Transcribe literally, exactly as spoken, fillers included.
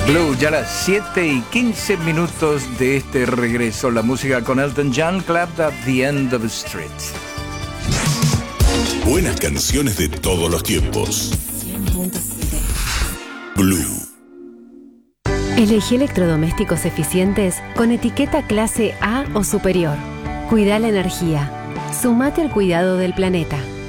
Blue, ya las siete y quince minutos de este regreso. La música con Elton John, Clapped at the End of the Street. Buenas canciones de todos los tiempos. Blue. Elegí electrodomésticos eficientes con etiqueta clase A o superior. Cuida la energía. Sumate al cuidado del planeta.